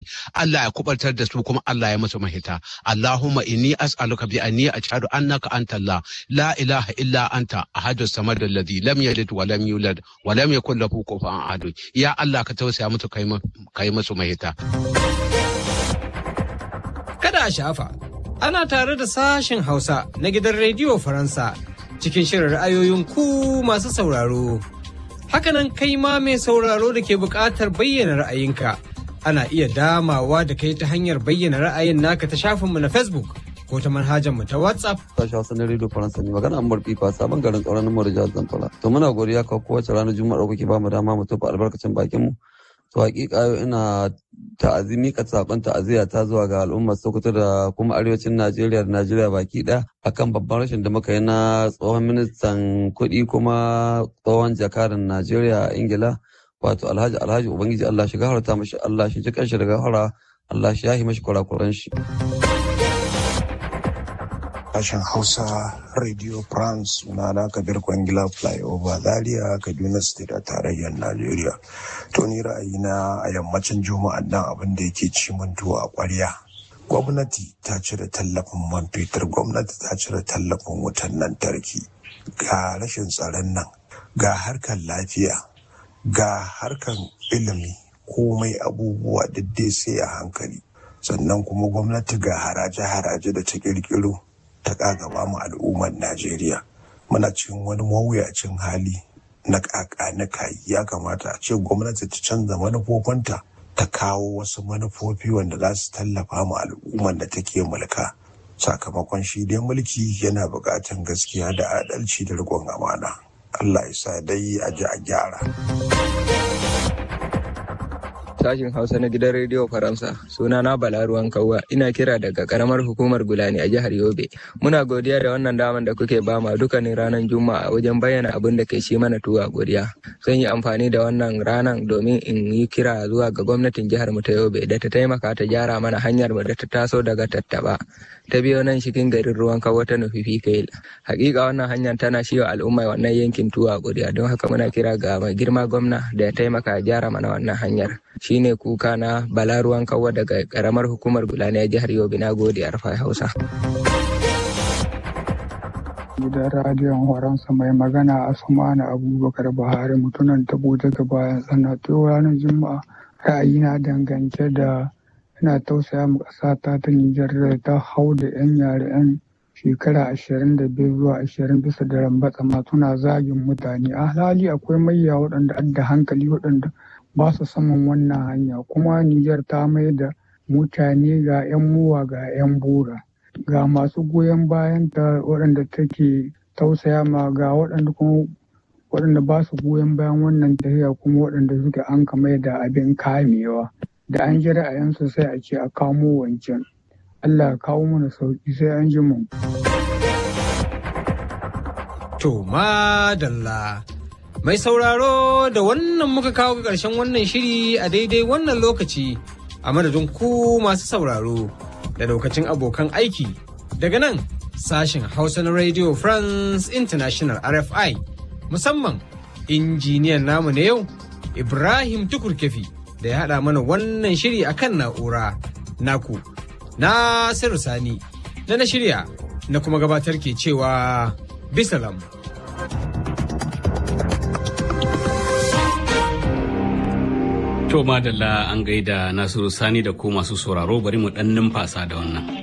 Allah ya kubartar da su kuma Allah ya musu mahita. Allahumma inni as'aluka bi anni ashhadu annaka anta Allah la ilaha illa anta ahadus samad alladhi lam yalid wa lam yulad wa lam yakul lahu kufuwan ahad. Ya Allah ka tausaya musu kai musu mahita. Kada a shafa, ana tare da sashen Hausa na gidan Rediyo Faransa cikin shirin ra'ayoyin ku masu sauraro. Hakanan kai ma mai sauraro da ke buƙatar bayyana ra'ayinka, ana iya damawa da kai ta hanyar bayyana ra'ayin naka ta shafinmu na Facebook ko ta manhajarmu ta WhatsApp. Sashi Hausa na Rediyo Faransa ne magana Ammar Fifa sabon garin tsaron na Jihar Zamfara. To muna godiya ka kowace ranar Juma'a kuke ba mu dama mu tofa albarkacin bakin mu. To hakika yau ina ta'azimi ka sakon ta'aziyya ta zuwa ga al'ummar Sokoto da kuma arewacin Najeriya da Najeriya baki ɗaya akan babban rashin da muka yi na tsohon ministan kuɗi kuma tsohon jakadan Najeriya a Ingila wato Alhaji Ubangiji Allah shi gafarta mashi, Allah shi ji kanshi da gafara, Allah shi yahi mashi kurakuran shi. Sashen Hausa Radio France sunana Kabir Kwangila Flyover Zaria Kaduna State a tarayyar Najeriya. To ni ra'ayina a yammacin Juma'a nan abin da yake ci mun tuwo a ƙwarya. Gwamnati ta cire tallafin man fetur, gwamnati ta cire tallafin wutan lantarki. Ga rashin tsaron nan, ga harkar lafiya, ga harkar ilimi, komai abubuwa dai sai a hankali. Sannan kuma gwamnati ga haraje-haraje da ta kirkiro ta kagaba mu al'ummar Najeriya. Muna cikin wani mawuyacin hali na kayi. Ya kamata a ce gwamnati ta canza manufofinta ta kawo wasu manufofi wanda za su tallafa mu al'ummar da take mulka. Sakamakon shi dai mulki yana buƙatar gaskiya da adalci da riƙon amana. Allah ya sa dai a ji a gyara. Sashin Hausa na gidan Rediyo Faransa. Sunana Balaruwan Kawwa. Ina kira daga karamar hukumar Gulani a jihar Yobe. Muna godiya da wannan daman da kuke bama dukkanin ranar Juma'a wajen bayyana abin da ke shi mana tuwa godiya. Zan yi amfani da wannan ranar domin in yi kira zuwa ga gwamnatin jihar mu ta Yobe da ta taimaka ta gyara mana hanyar mu da ta taso daga Tattaba ta biyo nan cikin garin Ruwan Kawwa ta nufi Fikail. Hakika wannan hanyar tana shi wa al'umma wannan yankin tuwa godiya, don haka muna kira ga mai girma gwamna da ya taimaka gyara mana wannan hanyar. Shine kuka na Balaruwan Kawwa daga karamar hukumar Gulani a jihar Yobe. Na gode Arfai Hausa. Gidan radiyon Faransa mai magana Asmana Abubakar Buhari mutunan tabo daga bayan tsana ta ranar Juma'a. Ra'ayina dangance da ina tausaya mu ƙasa ta Nijar da ta hau da 'yan yare 'yan shekara 25 zuwa 20 bisa da rambatsa ma suna zagin mutane. A hali akwai mayya waɗanda adda hankali waɗanda ba su saman wannan hanya, kuma Nijar ta mai da mutane ga 'yan muwa ga 'yan bura, ga masu goyon bayan ta waɗanda take tausaya ma, ga waɗanda kuma waɗanda ba su goyon bayan wannan tafiya, kuma waɗanda suke an kamar da abin kamewa da an ji ra'ayinsu sai a ce a kamo wancan. Allah kawo mana sauki, sai an ji mu. To madalla. Mai sauraro da wannan muka kawo ga ƙarshen wannan shiri a daidai wannan lokaci, a madadin ku masu sauraro da lokacin abokan aiki daga nan sashen Hausa na Radio France International RFI, musamman injiniyan namu na yau Ibrahim Tukur-Kefi da ya haɗa mana wannan shiri akan na'ura. Naku Nasiru Sani na shirya na kuma gabatar ke cewa bisalam. To madalla an gaida Nasiru Sani da ko masu sauraro, bari mu ɗan numfasa da wannan.